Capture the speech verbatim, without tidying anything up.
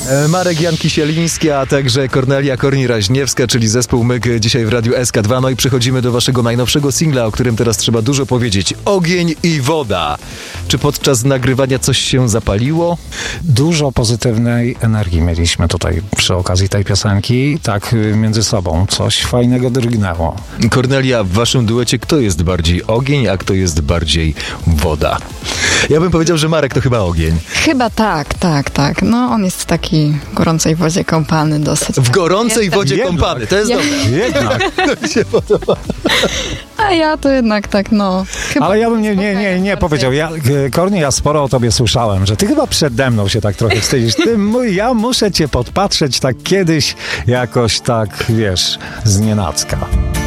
Marek Jan-Kisieliński, a także Kornelia Korni-Raźniewska, czyli zespół Myk dzisiaj w Radiu S K dwa. No i przechodzimy do waszego najnowszego singla, o którym teraz trzeba dużo powiedzieć. Ogień i woda. Czy podczas nagrywania coś się zapaliło? Dużo pozytywnej energii mieliśmy tutaj przy okazji tej piosenki. Tak między sobą coś fajnego drgnęło. Kornelia, w waszym duecie kto jest bardziej ogień, a kto jest bardziej woda? Ja bym powiedział, że Marek to chyba ogień. Chyba tak, tak, tak. No on jest taki w gorącej wodzie kąpany dosyć. W gorącej Jestem. wodzie Jednak. kąpany, to jest Ja- dobre. Jednak. To mi się podoba. A ja to jednak tak, no. Chyba Ale ja bym nie, nie, nie, nie powiedział. Ja, Korni, ja sporo o tobie słyszałem, że ty chyba przede mną się tak trochę wstydzisz. Ty, mój, ja muszę cię podpatrzeć tak kiedyś, jakoś tak, wiesz, znienacka.